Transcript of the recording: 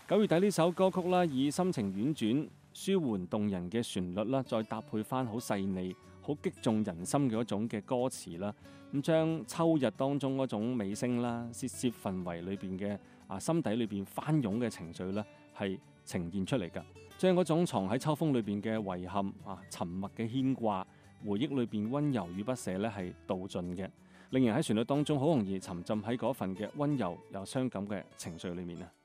9月底呢首歌曲啦，以心情婉轉、舒緩動人嘅旋律啦，再搭配翻好細膩、好擊中人心嘅嗰種嘅歌詞啦，咁將秋日當中嗰種尾聲啦、竊竊氛圍裏邊嘅心底裏邊翻湧嘅情緒咧，係呈現出嚟㗎，將嗰種藏喺秋風裏邊嘅遺憾沉默嘅牽掛、回憶裏邊溫柔與不捨咧，係道盡嘅，令人喺旋律當中好容易沉浸喺嗰份嘅溫柔又傷感嘅情緒裏面啊！